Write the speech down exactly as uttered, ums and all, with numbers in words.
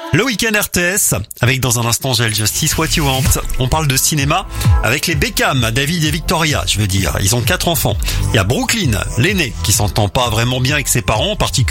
Le week-end R T S, avec dans un instant Jael Justice, What You Want. On parle de cinéma avec les Beckham, David et Victoria, je veux dire. Ils ont quatre enfants. Il y a Brooklyn, l'aîné, qui s'entend pas vraiment bien avec ses parents, en particulier